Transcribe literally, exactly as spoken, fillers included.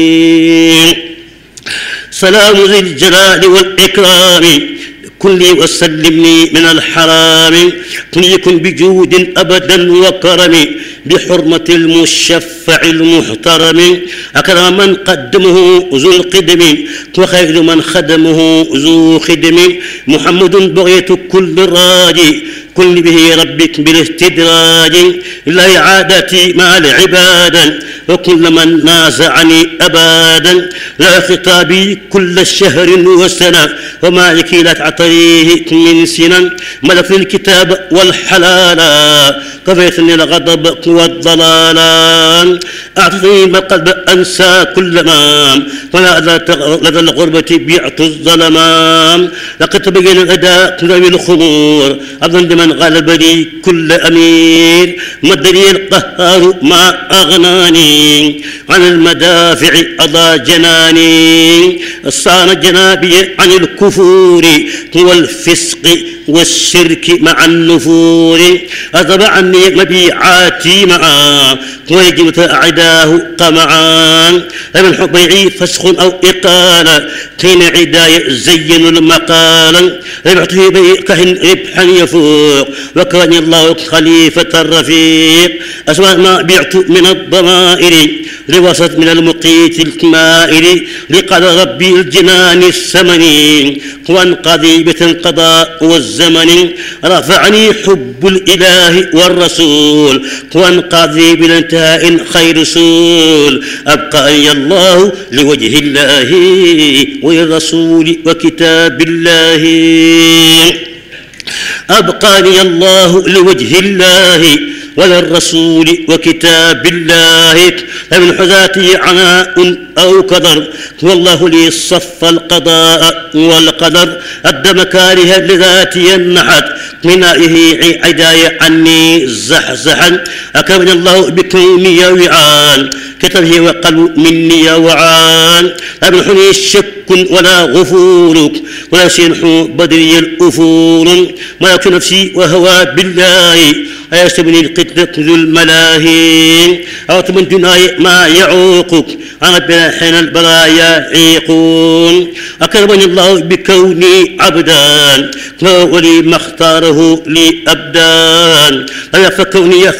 سلام ذي الجلال والإكرام كلي وسلمني من الحرام كن يكن بجود أبدا وكرم بحرمة المشفع المحترم أكرم من قدمه ذو القدم وخير من خدمه ذو خدم محمد بغية كل راجي كل به ربك بالاستدراج لا إعادتي مع العبادة وكل من نازعني أبدا لا خطابي كل شهر وسنة ومالك لا تعطيه من سنة ملك الكتاب والحلال كفيتني الغضب والضلال أعطني ما قد أنسى كل ما ولا لدى الغربة بيعت الظلمان لقد تبين الأداء ذوي الخمور أظن من غلبني كل أمير مدني القهار ما أغناني عن المدافع أضى جناني صان جنابي عن الكفور والفسق والشرك مع النفور أذب عني مبيعاتي معا ويجمت أعداه قمعان من حبيعي فسخ أو إقالة كين عداية زين المقال ربحته بكهن ربحا يفوق وكان الله خليفة الرفيق أسماء ما بعت من الضمائر لوسط من المقيت الكمائر لقد ربي الجنان الثمني وانقضي بالقضاء والزمن رفعني حب الإله والرسول وانقضي بالانتهاء خير رسول أبقى الله لوجه الله والرسول وكتاب الله أبقاني الله لوجه الله وللرسول وكتاب الله فمن حذاتي عناء أو قدر والله لي صف القضاء والقدر أدى مكاره لذاتي النحت منائه عداية عني زحزحا أكرمني الله بكوني وعان كتبه وقلب مني وعان أبنحني الشك ولا غفور ولا سنح بدري الأفور ملك نفسي وهوى بالله أيستبني القتل ذو الملاهي أو من دناي ما يعوقك أنا بلا حين البرايا عيقون أكرمني الله بكوني عبدا ولي ما اختاره لي أبدان فكوني